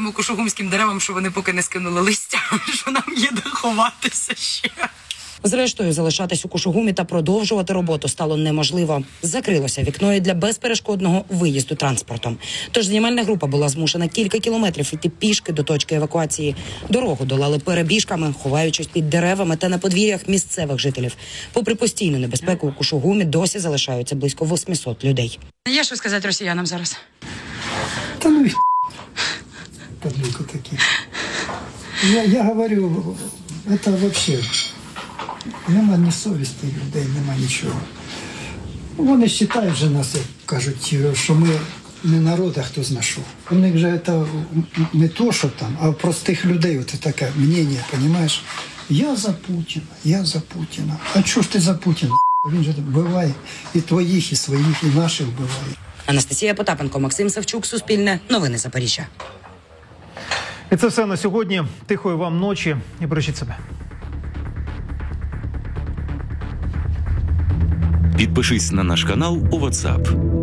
цим кушугумським деревам, що вони поки не скинули листя, що нам є де ховатися ще. Зрештою, залишатись у Кушугумі та продовжувати роботу стало неможливо. Закрилося вікно і для безперешкодного виїзду транспортом. Тож знімальна група була змушена кілька кілометрів йти пішки до точки евакуації. Дорогу долали перебіжками, ховаючись під деревами та на подвір'ях місцевих жителів. Попри постійну небезпеку, у Кушугумі досі залишаються близько 800 людей. Є що сказати росіянам зараз? Да ну и подлюка такие. Я говорю, это вообще нема ні совісті людей, нема нічого. Вони вважають вже нас, як кажуть, що ми не народ, а хто зна що. У них же це не то, що там, а простих людей от таке мнення, розумієш? Я за Путіна, я за Путіна. А чого ж ти за Путіна? Він же вбиває і твоїх, і своїх, і наших вбиває. Анастасія Потапенко, Максим Савчук, Суспільне, Новини Запоріжжя. І це все на сьогодні. Тихої вам ночі і бережіть себе. Підпишись на наш канал у WhatsApp.